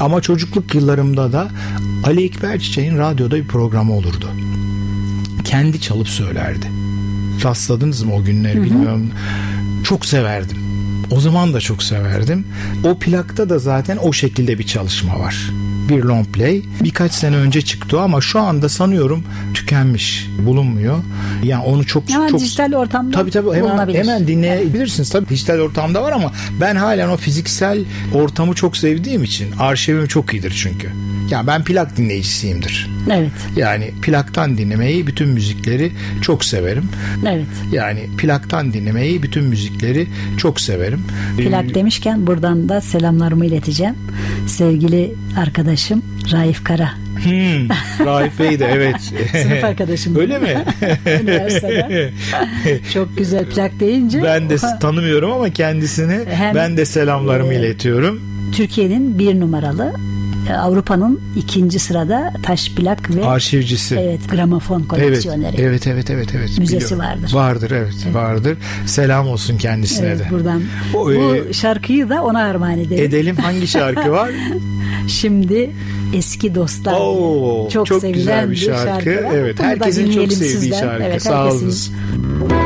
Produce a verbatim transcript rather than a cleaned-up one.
Ama çocukluk yıllarımda da Ali Ekber Çiçek'in radyoda bir programı olurdu. Kendi çalıp söylerdi. Rastladınız mı o günleri, hı hı, bilmiyorum. Çok severdim. O zaman da çok severdim. O plakta da zaten o şekilde bir çalışma var. Bir long play. Birkaç sene önce çıktı ama şu anda sanıyorum tükenmiş, bulunmuyor. Yani onu çok ama çok dijital ortamda tabii tabii hemen, hemen dinleyebilirsiniz. Tabii dijital ortamda var ama ben halen o fiziksel ortamı çok sevdiğim için, arşivim çok iyidir çünkü. Yani ben plak dinleyicisiyimdir. Evet. Yani plaktan dinlemeyi, bütün müzikleri çok severim. Evet. Yani plaktan dinlemeyi, bütün müzikleri çok severim. Plak ee, demişken buradan da selamlarımı ileteceğim. Sevgili arkadaşım Raif Kara. Hmm, Raif Bey de evet. Sınıf arkadaşım. Öyle mi? Üniversiteden. Çok güzel plak deyince. Ben de tanımıyorum ama kendisini hem, ben de selamlarımı e, iletiyorum. Türkiye'nin bir numaralı, Avrupa'nın ikinci sırada taş plak ve arşivcisi. Evet, gramofon koleksiyoneri. Evet, evet, evet, evet. Müzesi biliyorum. vardır. Vardır, evet, evet, vardır. Selam olsun kendisine evet, de. Buradan o, bu e, şarkıyı da ona armağan edelim. Edelim. Hangi şarkı var? Şimdi Eski Dostlar. Oo, çok, çok sevilen güzel bir şarkı. şarkı. Evet, Bunu herkesin çok sevdiği sizden. şarkı. Evet, sağ herkesin... olun.